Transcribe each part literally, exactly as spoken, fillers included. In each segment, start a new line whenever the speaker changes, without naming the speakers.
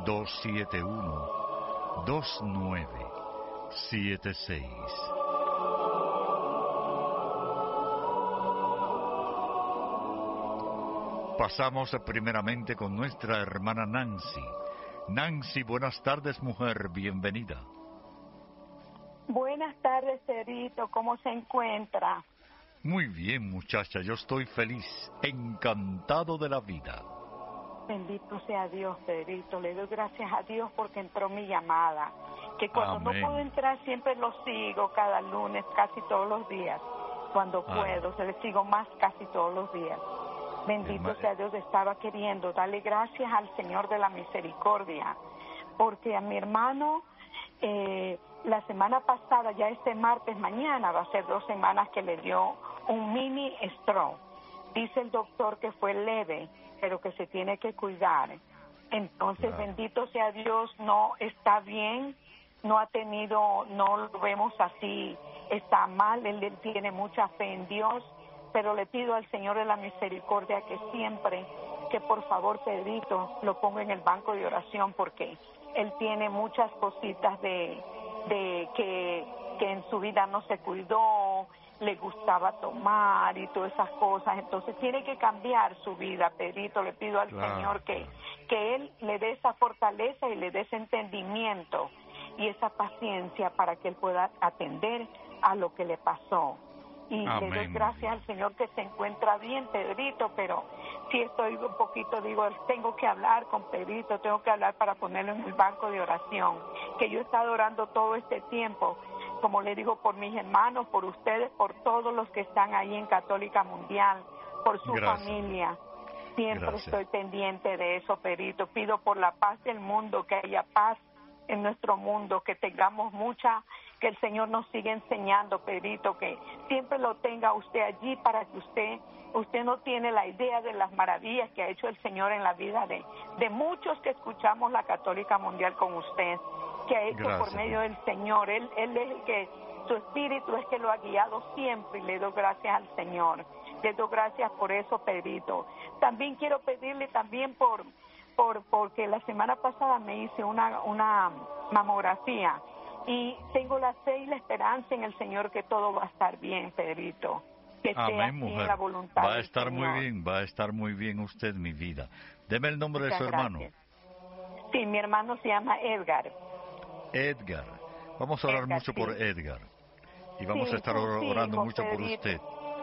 dos siete uno, dos nueve siete seis. Pasamos primeramente con nuestra hermana Nancy. Nancy, buenas tardes, mujer, bienvenida.
Buenas tardes, Pedrito, ¿cómo se encuentra?
Muy bien, muchacha, yo estoy feliz, encantado de la vida.
Bendito sea Dios, Pedrito, le doy gracias a Dios porque entró mi llamada, que cuando
Amén.
no puedo entrar siempre lo sigo cada lunes, casi todos los días, cuando
Ah.
puedo, se le sigo más casi todos los días. Bendito
Herma-
sea Dios, estaba queriendo darle gracias al Señor de la Misericordia, porque a mi hermano, eh, la semana pasada, ya este martes, mañana, va a ser dos semanas que le dio un mini stroke. Dice el doctor que fue leve, pero que se tiene que cuidar. Entonces,
Claro.
bendito sea Dios, no está bien, no ha tenido, no lo vemos así, está mal, él, él tiene mucha fe en Dios, pero le pido al Señor de la Misericordia que siempre, que por favor, Pedrito, lo ponga en el banco de oración, porque él tiene muchas cositas de, de que, que en su vida no se cuidó, le gustaba tomar y todas esas cosas, entonces tiene que cambiar su vida, Pedrito. Le pido al
Claro,
Señor que,
claro.
que Él le dé esa fortaleza y le dé ese entendimiento y esa paciencia para que Él pueda atender a lo que le pasó. Y
Amén,
le doy
mi
gracias
vida.
al Señor que se encuentra bien, Pedrito, pero si estoy un poquito, digo, tengo que hablar con Pedrito, tengo que hablar para ponerlo en el banco de oración, que yo he estado orando todo este tiempo, como le digo, por mis hermanos, por ustedes, por todos los que están ahí en Católica Mundial, por su
Gracias.
familia. Siempre
Gracias.
estoy pendiente de eso, Pedrito. Pido por la paz del mundo, que haya paz en nuestro mundo, que tengamos mucha, que el Señor nos siga enseñando, Pedrito, que siempre lo tenga usted allí para que usted, usted no tiene la idea de las maravillas que ha hecho el Señor en la vida de, de muchos que escuchamos la Católica Mundial con usted, que ha hecho
Gracias.
por medio del Señor. Él, él es el que, su espíritu es que lo ha guiado siempre, y le doy gracias al Señor. Le doy gracias por eso, Pedrito. También quiero pedirle también por, por porque la semana pasada me hice una, una mamografía y tengo la fe y la esperanza en el Señor que todo va a estar bien, Pedrito. Que sea
Amén,
así en
mujer.
la voluntad
Va a
del
estar muy
Señor.
bien, va a estar muy bien usted, mi vida. Deme el nombre
Muchas
de su hermano.
gracias. Sí, mi hermano se llama Edgar.
Edgar. Vamos a orar
Edgar,
mucho
sí.
por Edgar. Y vamos
Sí,
a estar
sus
or- orando
hijos,
mucho por
Pedrito.
usted.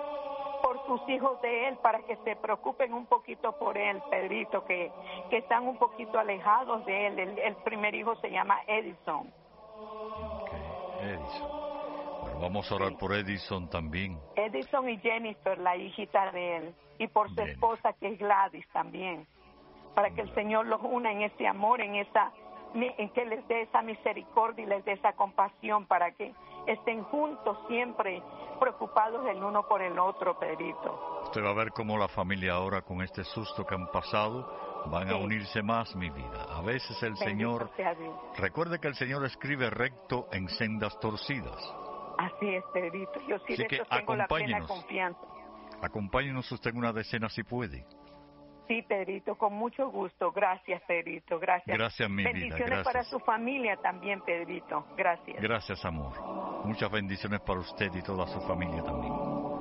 Por sus hijos de él, para que se preocupen un poquito por él, Pedrito, que, que están un poquito alejados de él. El, el primer hijo se llama Edison.
Ok, Edison. Bueno, vamos a orar
Sí.
por Edison también.
Edison y Jennifer, la hijita de él, y por su
Jennifer.
esposa, que es Gladys también, para que el
Gladys.
Señor los una en ese amor, en esa, en que les dé esa misericordia y les dé esa compasión, para que estén juntos siempre, preocupados el uno por el otro, Pedrito.
Usted va a ver cómo la familia ahora, con este susto que han pasado, van a
Sí.
unirse más, mi vida. A veces el
Bendito
Señor...
sea Dios.
Recuerde que el Señor escribe recto en sendas torcidas.
Así es, Pedrito. Yo sí
Así
de
que
eso tengo la plena
acompáñenos.
confianza.
Acompáñenos usted en una decena si puede.
Sí, Pedrito, con mucho gusto. Gracias, Pedrito. Gracias.
Gracias, mi vida,
Bendiciones
gracias.
para su familia también, Pedrito. Gracias.
Gracias, amor. Muchas bendiciones para usted y toda su familia también.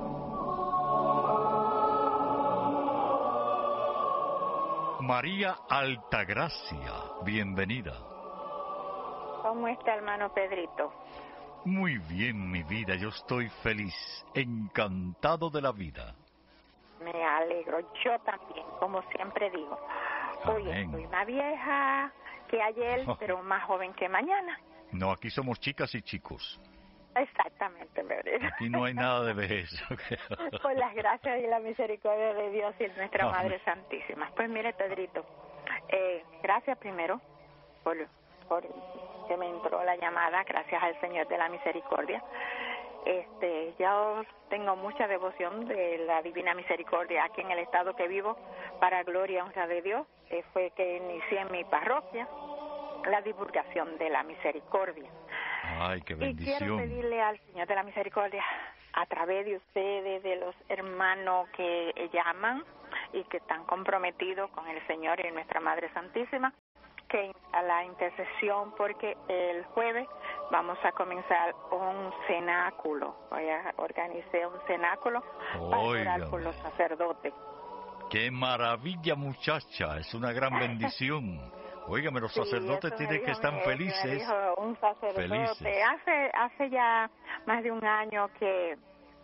María Altagracia, bienvenida.
¿Cómo está, hermano Pedrito?
Muy bien, mi vida, yo estoy feliz, encantado de la vida.
Me alegro, yo también, como siempre digo. Hoy
Amén.
estoy más vieja que ayer, pero más joven que mañana.
No, aquí somos chicas y chicos.
Exactamente, Pedrito.
Aquí no hay nada de vejez.
Por las gracias y la misericordia de Dios y de nuestra
Amén.
Madre Santísima. Pues mire, Pedrito, eh, gracias primero por, por que me entró la llamada, gracias al Señor de la Misericordia. Este, yo tengo mucha devoción de la Divina Misericordia aquí en el estado que vivo, para gloria y honra de Dios. Eh, fue que inicié en mi parroquia la divulgación de la misericordia.
Ay, qué
Y quiero
bendición.
pedirle al Señor de la Misericordia, a través de ustedes, de los hermanos que llaman y que están comprometidos con el Señor y nuestra Madre Santísima, que a la intercesión porque el jueves vamos a comenzar un cenáculo. Voy a organizar un cenáculo para orar por los sacerdotes.
¡Qué maravilla, muchacha! Es una gran bendición. Óigame, los
Sí,
sacerdotes
eso me
tienen que
dijo
estar
mi-
felices.
me dijo un sacerdote.
Felices.
Hace, hace ya más de un año que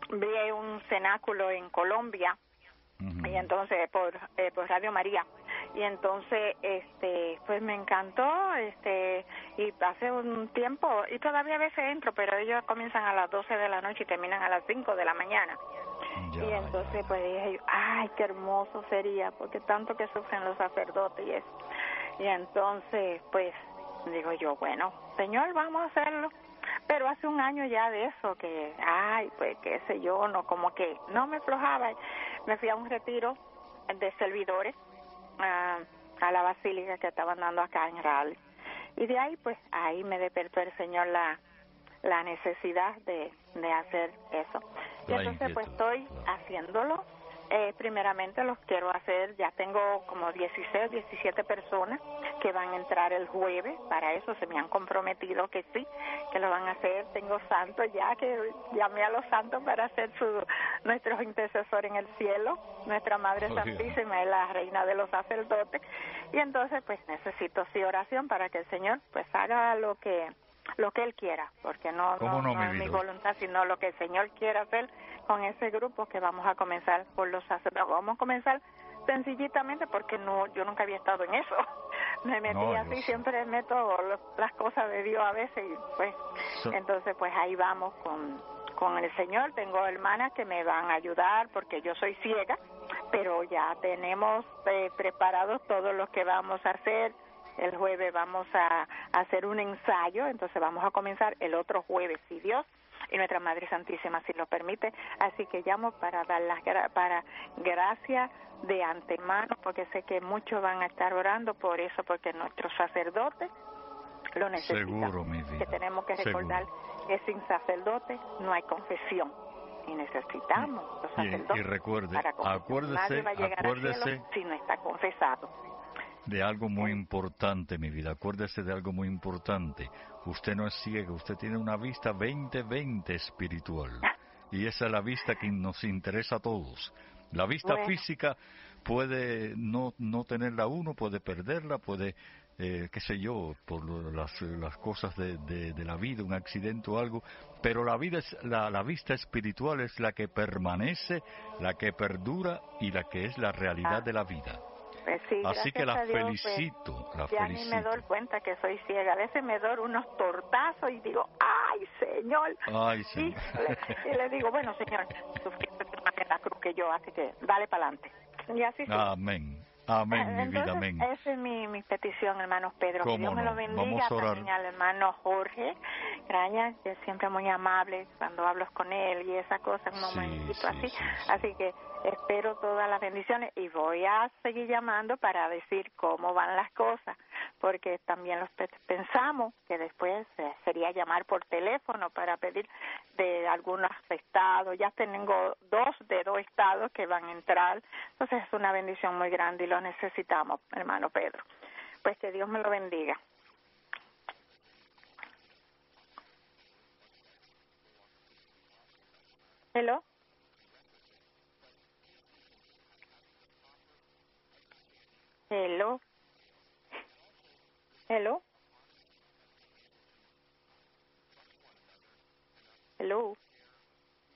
vi un cenáculo en Colombia,
Ujú.
y entonces por eh, por Radio María, y entonces este pues me encantó, este y hace un tiempo, y todavía a veces entro, pero ellos comienzan a las doce de la noche y terminan a las cinco de la mañana.
Ya,
Y entonces
ya.
pues dije yo, ay, qué hermoso sería, porque tanto que sufren los sacerdotes y eso. Y entonces pues digo yo, bueno, Señor, vamos a hacerlo. Pero hace un año ya de eso, que, ay, pues qué sé yo, no, como que no me aflojaba. Me fui a un retiro de servidores a, a la basílica que estaban dando acá en Raleigh. Y de ahí, pues, ahí me despertó el Señor la, la necesidad de, de hacer eso. Y
La
entonces, pues,
inquietud,
estoy
claro.
haciéndolo. Eh, primeramente los quiero hacer, ya tengo como dieciséis, diecisiete personas que van a entrar el jueves, para eso se me han comprometido que sí, que lo van a hacer. Tengo santos ya, que llamé a los santos para ser su, nuestros intercesores en el cielo. Nuestra Madre
Oiga.
Santísima es la reina de los sacerdotes, y entonces pues necesito sí oración para que el Señor pues haga lo que lo que Él quiera, porque no,
¿Cómo
no,
no,
no
mi
es mi
vida?
voluntad, sino lo que el Señor quiera hacer con ese grupo que vamos a comenzar por los sacerdotes. Vamos a comenzar sencillitamente porque no, yo nunca había estado en eso. Me metí
No, yo
así,
sé.
siempre meto lo- las cosas de Dios a veces, y pues
So-
entonces pues ahí vamos con, con el Señor. Tengo hermanas que me van a ayudar porque yo soy ciega, pero ya tenemos eh, preparados todo lo que vamos a hacer. El jueves vamos a, a hacer un ensayo, entonces vamos a comenzar el otro jueves, si Dios y nuestra Madre Santísima si lo permite. Así que llamo para dar las gra- para gracias de antemano, porque sé que muchos van a estar orando por eso, porque nuestros sacerdotes lo necesitan.
Seguro, mi vida.
Que tenemos que recordar
Seguro.
que sin sacerdote no hay confesión, y necesitamos los
Y,
sacerdotes
y recuerde,
para confesar. Nadie
acuérdese,
va a llegar al
acuérdese
cielo si no está confesado.
de algo muy importante, mi vida. Acuérdese de algo muy importante. Usted no es ciega, usted tiene una vista veinte veinte espiritual. Y esa es la vista que nos interesa a todos. La vista
Bueno.
física puede no, no tenerla uno, puede perderla, puede, eh, qué sé yo, por lo- las, las cosas de, de, de la vida, un accidente o algo. Pero la, vida es, la, la vista espiritual es la que permanece, la que perdura y la que es la realidad
Ah.
de la vida.
Pues sí,
Así que
gracias
la
a Dios,
felicito, la
pues, ya ni me doy
felicito.
cuenta que soy ciega. A veces me doy unos tortazos y digo, ¡ay, Señor!
Ay, sí.
Híjole. Y le digo, bueno, Señor, tú fuiste más en la cruz que yo, así que dale para adelante. Y así sí.
Amén. Amén, mi vida,
Entonces,
amén.
esa es mi, mi petición, hermanos Pedro. Que
¿Cómo
Dios me
no?
lo bendiga.
Vamos a orar.
También al hermano Jorge Graña, que es siempre muy amable cuando hablo con él y esa cosa, un
Sí,
momentito
sí,
así.
sí, sí.
Así que espero todas las bendiciones y voy a seguir llamando para decir cómo van las cosas, porque también los pe- pensamos que después eh, sería llamar por teléfono para pedir de algunos estados. Ya tengo dos de dos estados que van a entrar, entonces es una bendición muy grande y lo necesitamos, hermano Pedro. Pues que Dios me lo bendiga. Hello. Hello. Hello. Hello.